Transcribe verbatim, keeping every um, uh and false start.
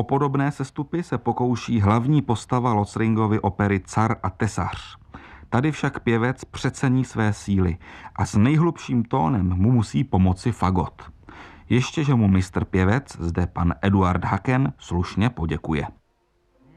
O podobné sestupy se pokouší hlavní postava Lothringovy opery Car a tesař. Tady však pěvec přecení své síly a s nejhlubším tónem mu musí pomoci fagot. Ještě, že mu mistr pěvec, zde pan Eduard Haken, slušně poděkuje.